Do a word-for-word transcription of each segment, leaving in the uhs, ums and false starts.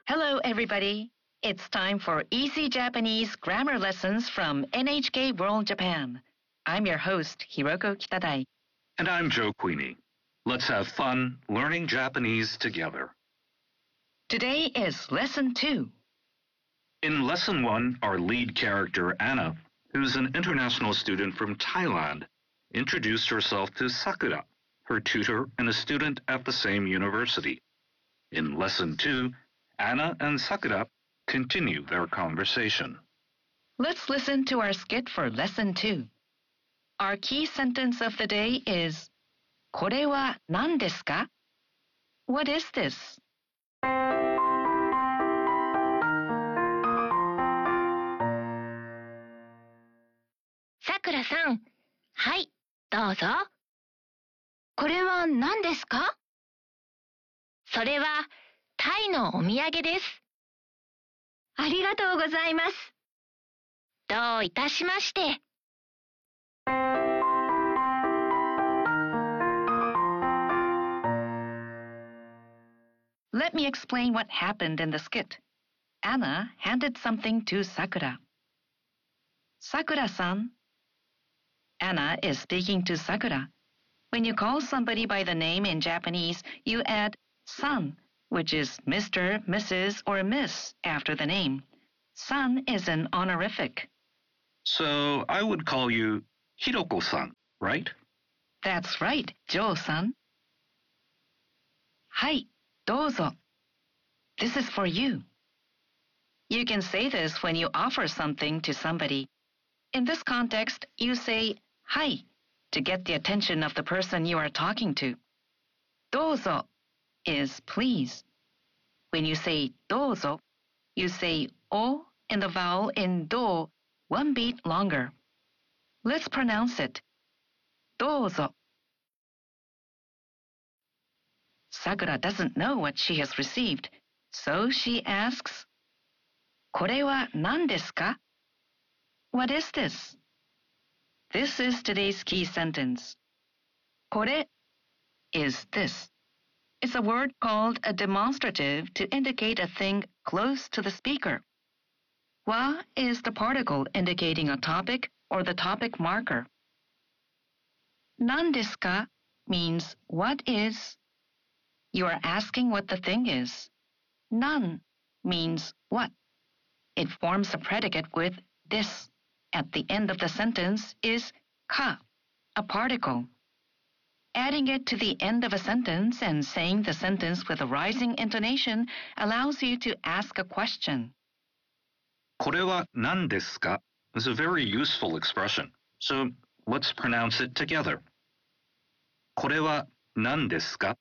Hello, everybody. It's time for Easy Japanese Grammar Lessons from N H K World Japan. I'm your host, Hiroko Kitadai. And I'm Joe Queenie. Let's have fun learning Japanese together. Today is Lesson two. In Lesson one, our lead character, Anna, who's an international student from Thailand, introduced herself to Sakura, her tutor and a student at the same university. In Lesson two, Anna and Sakura continue their conversation. Let's listen to our skit for Lesson two. Our key sentence of the day is これは何ですか? What is this? さくらさん、はい、どうぞ。これは何ですか？それはタイのお土産です。ありがとうございます。どういたしまして。 Let me explain what happened in the skit. Anna handed something to Sakura. Sakura-san. Anna is speaking to Sakura. When you call somebody by the name in Japanese, you add san, which is Mister, Missus, or Miss after the name. San is an honorific. So I would call you Hiroko-san, right? That's right, Joe-san. はい、どうぞ. This is for you. You can say this when you offer something to somebody. In this context, you say はい to get the attention of the person you are talking to. どうぞ is please. When you say どうぞ, you say o and the vowel in do one beat longer. Let's pronounce it. どうぞ. Sakura doesn't know what she has received, so she asks, これは何ですか? What is this? This is today's key sentence. これ is this. It's a word called a demonstrative to indicate a thing close to the speaker. Wa is the particle indicating a topic or the topic marker. 何ですか means what is. You are asking what the thing is. 何 means what. It forms a predicate with this. At the end of the sentence is ka, a particle. Adding it to the end of a sentence and saying the sentence with a rising intonation allows you to ask a question. これは何ですか is a very useful expression. So let's pronounce it together. これは何ですか?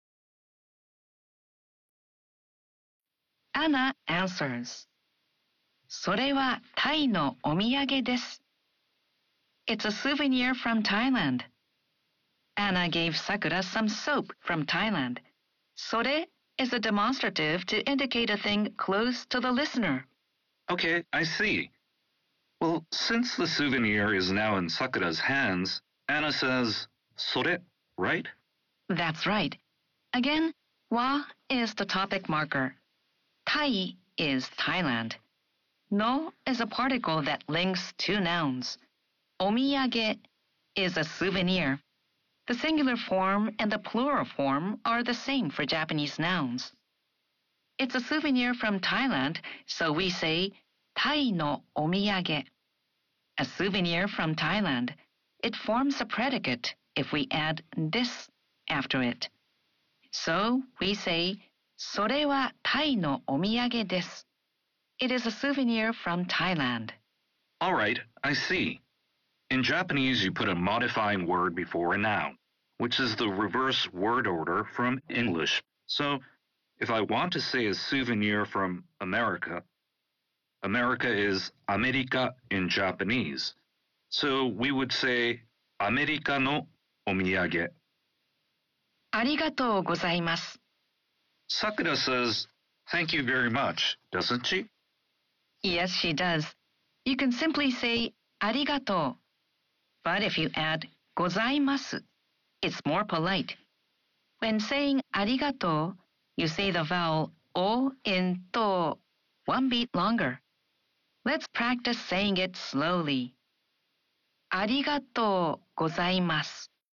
Anna answers. それはタイのお土産です. It's a souvenir from Thailand. Anna gave Sakura some soap from Thailand. それ is a demonstrative to indicate a thing close to the listener. Okay, I see. Well, since the souvenir is now in Sakura's hands, Anna says, それ, right? That's right. Again, wa is the topic marker. Tai is Thailand. No is a particle that links two nouns. Omiyage is a souvenir. The singular form and the plural form are the same for Japanese nouns. It's a souvenir from Thailand, so we say Tai no omiyage. A souvenir from Thailand. It forms a predicate if we add this after it. So we say それはタイのお土産です. It is a souvenir from Thailand. All right, I see. In Japanese, you put a modifying word before a noun, which is the reverse word order from English. So if I want to say a souvenir from America, America is Amerika in Japanese. So we would say アメリカのお土産. ありがとうございます. Sakura says, thank you very much, doesn't she? Yes, she does. You can simply say ありがとう. But if you add ございます, it's more polite. When saying ありがとう, you say the vowel O in to one beat longer. Let's practice saying it slowly. ありがとうございます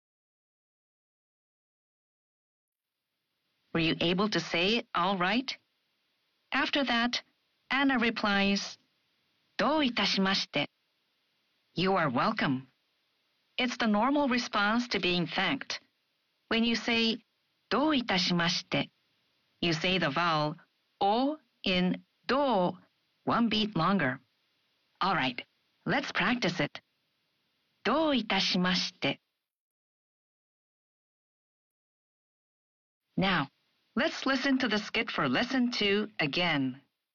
。Were you able to say it all right? After that, Anna replies, どういたしまして。You are welcome. It's the normal response to being thanked. When you say どういたしまして, you say the vowel o in do one beat longer. All right, let's practice it. どういたしまして. Now, let's listen to the skit for lesson two again.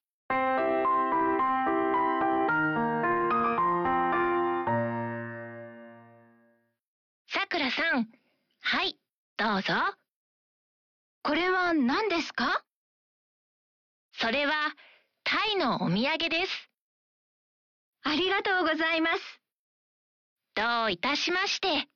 さくらさん、はい、どうぞ。これは何ですか？それはタイのお土産です。ありがとうございます。どういたしまして。